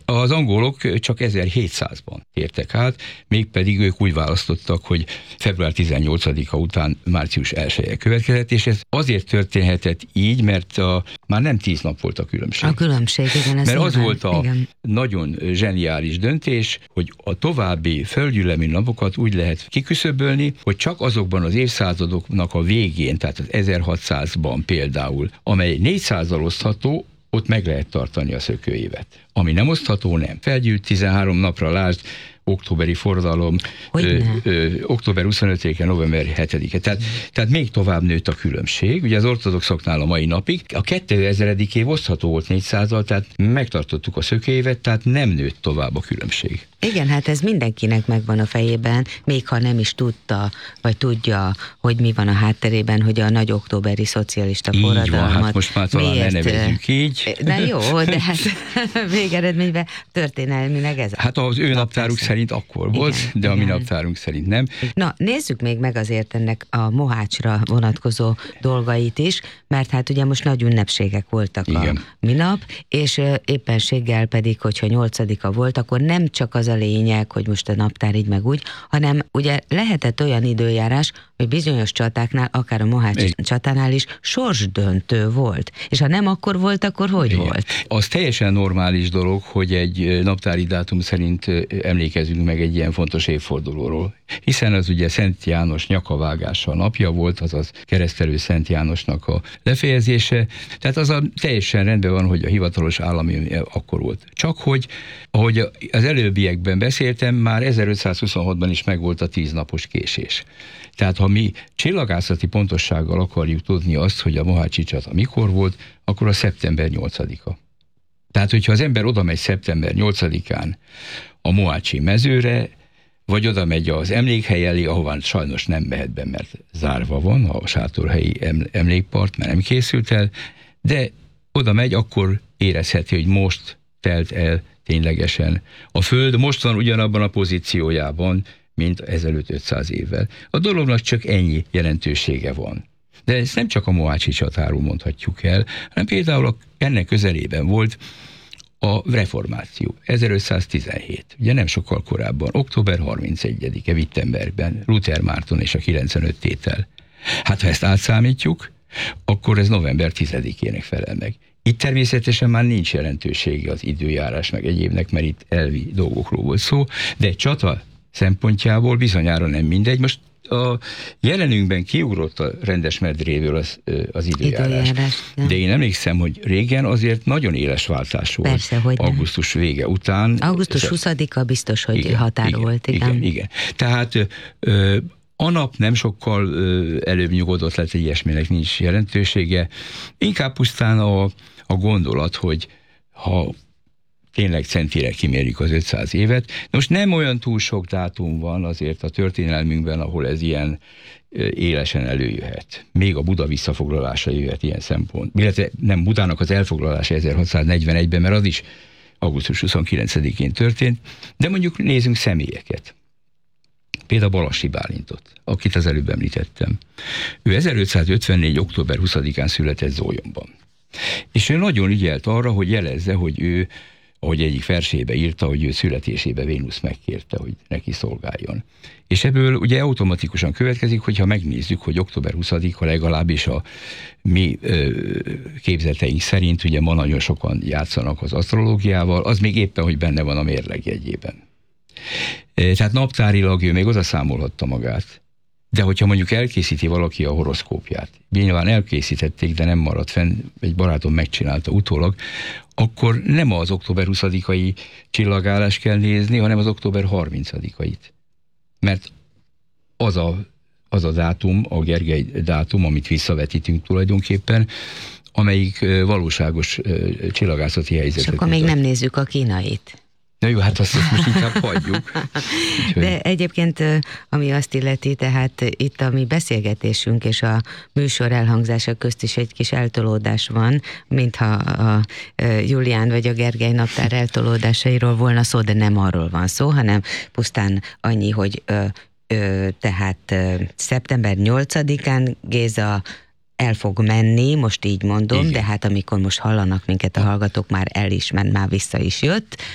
Az angolok csak 1700-ban tértek át, mégpedig ők úgy választottak, hogy február 18-a után március 1-e következett, és ez azért történhetett így, mert már nem 10 nap volt a különbség. A különbség, igen. Mert az volt a nagyon zseniális döntés, hogy a további földgyűlömi napokat úgy lehet kiküszöbölni, hogy csak azokban az évszázadoknak a végén, tehát az 1600-ban például, amely 400-al osztható, ott meg lehet tartani a szökőévet. Ami nem osztható, nem. Felgyűlt 13 napra, lásd, októberi forradalom, október 25-e, november 7-e. Tehát még tovább nőtt a különbség. Ugye az ortodoxoknál a mai napig a 2000. év osztható volt 400-al, tehát megtartottuk a szökőévet, tehát nem nőtt tovább a különbség. Igen, hát ez mindenkinek megvan a fejében, még ha nem is tudta, vagy tudja, hogy mi van a hátterében, hogy a nagy októberi szocialista forradalmat. Így van, hát most már talán ne nevezzük így. De jó, de hát végeredményben történelmileg ez. Hát az ő naptáruk szerint akkor volt, igen, de a mi naptárunk szerint nem. Na, nézzük még meg azért ennek a Mohácsra vonatkozó dolgait is, mert hát ugye most nagy ünnepségek voltak igen. a minap, és éppenséggel pedig, hogyha 8-a volt, akkor nem csak az a lényeg, hogy most a naptár így meg úgy, hanem ugye lehetett olyan időjárás, hogy bizonyos csatáknál, akár a Mohácsi csatánál is sorsdöntő volt. És ha nem akkor volt, akkor hogy igen. volt? Az teljesen normális dolog, hogy egy naptári dátum szerint emlékezünk meg egy ilyen fontos évfordulóról. Hiszen az ugye Szent János nyakavágása napja volt, azaz keresztelő Szent Jánosnak a lefejezése. Tehát az teljesen rendben van, hogy a hivatalos állami akkor volt. Csak hogy, ahogy az előbbiekben beszéltem, már 1526-ban is megvolt a 10 napos késés. Tehát ha mi csillagászati pontossággal akarjuk tudni azt, hogy a Mohácsi csata mikor volt, akkor a szeptember 8-a. Tehát, hogyha az ember oda megy szeptember 8-án a Mohácsi mezőre, vagy oda megy az emlékhely elé, ahová sajnos nem mehet be, mert zárva van a sátorhelyi emlékpart, mert nem készült el, de oda megy, akkor érezheti, hogy most telt el ténylegesen. A Föld most van ugyanabban a pozíciójában, mint ezelőtt 500 évvel. A dolognak csak ennyi jelentősége van. De ezt nem csak a Mohácsi csatáról mondhatjuk el, hanem például ennek közelében volt a reformáció, 1517, ugye nem sokkal korábban, október 31-e Wittenbergben, Luther Márton és a 95 tétel. Hát ha ezt átszámítjuk, akkor ez november 10-ének felel meg. Itt természetesen már nincs jelentősége az időjárás meg egyébnek, mert itt elvi dolgokról volt szó, de egy csata szempontjából bizonyára nem mindegy. Most a jelenünkben kiugrott a rendes medréből az időjárás. De én emlékszem, hogy régen azért nagyon éles váltás volt. Persze, hogy augusztus vége után. Augusztus 20-a biztos, hogy igen, határ igen, volt. Igen. Tehát a nap nem sokkal előbb nyugodott lett, ilyesminek nincs jelentősége. Inkább pusztán a gondolat, hogy ha tényleg centire kimérjük az 500 évet. Most nem olyan túl sok dátum van azért a történelmünkben, ahol ez ilyen élesen előjöhet. Még a Buda visszafoglalása jöhet ilyen szempont. Illetve nem Budának az elfoglalása 1641-ben, mert az is augusztus 29-én történt, de mondjuk nézzünk személyeket. Például Balassi Bálintot, akit az előbb említettem. Ő 1554. október 20-án született Zólyomban. És ő nagyon ügyelt arra, hogy jelezze, hogy ő, ahogy egyik versébe írta, hogy ő születésébe Vénusz megkérte, hogy neki szolgáljon. És ebből ugye automatikusan következik, hogyha megnézzük, hogy október 20-a legalábbis a mi képzeteink szerint, ugye ma nagyon sokan játszanak az asztrológiával, az még éppen, hogy benne van a mérlegjegyében. Tehát naptárilag ő még odaszámolhatta magát. De hogyha mondjuk elkészíti valaki a horoszkópját, nyilván elkészítették, de nem maradt fenn, egy barátom megcsinálta utólag, akkor nem az október 20-ai csillagállást kell nézni, hanem az október 30-ait. Mert az a dátum, a Gergely dátum, amit visszavetítünk tulajdonképpen, amelyik valóságos csillagászati helyzetet. És akkor még nem nézzük a kínait. Na jó, hát azt most inkább hagyjuk. De egyébként, ami azt illeti, tehát itt a mi beszélgetésünk és a műsor elhangzása közt is egy kis eltolódás van, mintha a Julián vagy a Gergely naptár eltolódásairól volna szó, de nem arról van szó, hanem pusztán annyi, hogy tehát szeptember 8-án Géza el fog menni, most így mondom, igen. De hát amikor most hallanak minket a hallgatók, már el is ment, már vissza is jött,